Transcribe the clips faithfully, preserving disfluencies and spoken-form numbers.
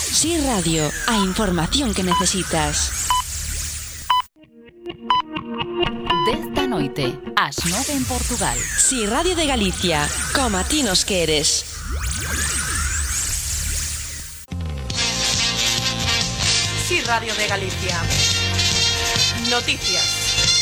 Si Radio, a información que necesitas. Dez da noite, ás nove en Portugal. Si Radio de Galicia, como a ti nos queres. Si Radio de Galicia. Noticias.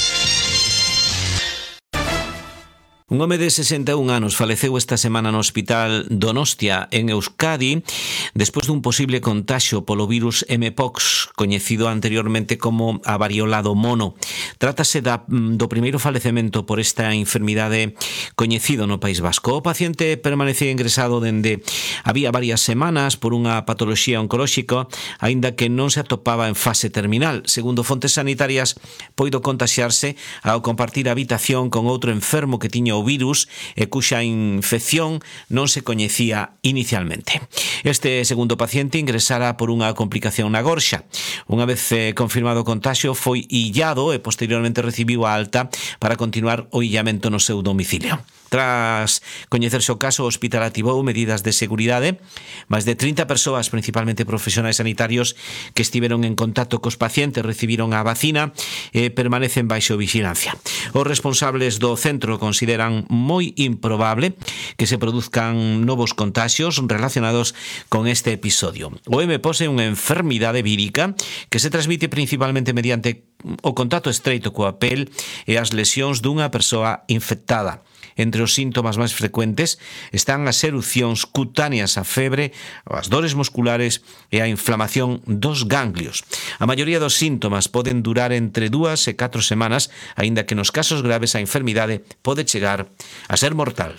Un home de sesenta e un anos faleceu esta semana no hospital Donostia, en Euskadi, despois dun posible contaxio polo virus M-Pox, coñecido anteriormente como a variola do mono. Trátase da, do primeiro falecemento por esta enfermidade coñecido no País Vasco. O paciente permanecía ingresado dende había varias semanas por unha patoloxía oncolóxica, aínda que non se atopaba en fase terminal. Segundo fontes sanitarias, poido contaxiarse ao compartir habitación con outro enfermo que tiña o virus e cuxa infección non se coñecía inicialmente. Este segundo paciente ingresara por unha complicación na gorxa. Unha vez eh, confirmado o contaxio, foi illado e posteriormente recibiu a alta para continuar o illamento no seu domicilio. Tras coñecerse o caso, o hospital activou medidas de seguridade. Máis de trinta persoas, principalmente profesionais sanitarios, que estiveron en contacto cos pacientes recibiron a vacina e permanecen baixo vigilancia. Os responsables do centro consideran moi improbable que se produzcan novos contaxios relacionados con este episodio. O M-Pox é unha enfermidade vírica que se transmite principalmente mediante o contacto estreito coa pel e as lesións dunha persoa infectada. Entre os síntomas máis frecuentes están as erupcións cutáneas, a febre, as dores musculares e a inflamación dos ganglios. A maioría dos síntomas poden durar entre dúas e catro semanas, aínda que nos casos graves a enfermidade pode chegar a ser mortal.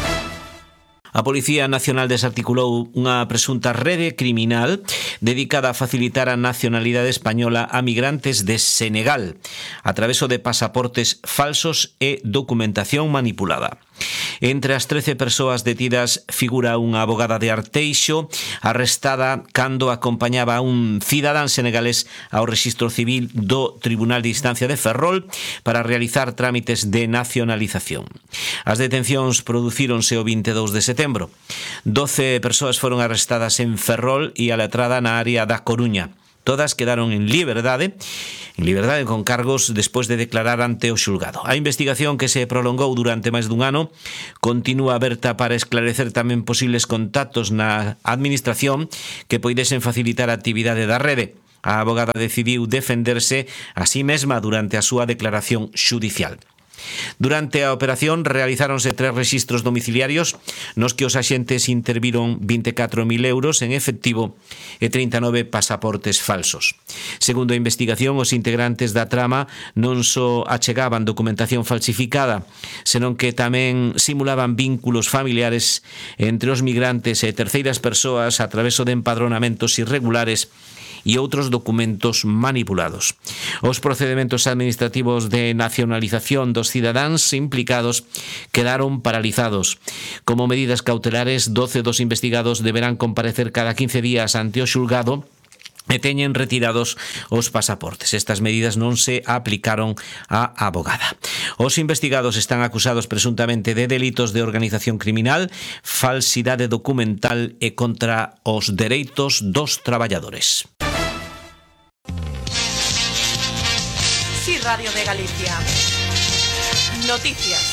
A Policía Nacional desarticulou unha presunta rede criminal dedicada a facilitar a nacionalidade española a migrantes de Senegal a traveso de pasaportes falsos e documentación manipulada. Entre as trece persoas detidas figura unha abogada de Arteixo arrestada cando acompañaba a un cidadán senegalés ao rexistro civil do Tribunal de Instancia de Ferrol para realizar trámites de nacionalización. As detencións producíronse o vinte e dous de setembro. doce persoas foron arrestadas en Ferrol e a letrada na área da Coruña. Todas quedaron en liberdade, en liberdade con cargos despois de declarar ante o xulgado. A investigación, que se prolongou durante máis dun ano, continúa aberta para esclarecer tamén posibles contactos na administración que poidesen facilitar a actividade da rede. A abogada decidiu defenderse a sí mesma durante a súa declaración xudicial. Durante a operación realizáronse tres rexistros domiciliarios nos que os axentes interviron vinte e catro mil euros en efectivo e trinta e nove pasaportes falsos. Segundo a investigación, os integrantes da trama non só achegaban documentación falsificada, senón que tamén simulaban vínculos familiares entre os migrantes e terceiras persoas a traveso de empadronamentos irregulares e outros documentos manipulados. Os procedementos administrativos de nacionalización dos cidadáns implicados quedaron paralizados. Como medidas cautelares, doce dos investigados deberán comparecer cada quince días ante o xulgado e teñen retirados os pasaportes. Estas medidas non se aplicaron á abogada. Os investigados están acusados presuntamente de delitos de organización criminal, falsidade documental e contra os dereitos dos traballadores. Si Radio de Galicia. Noticias.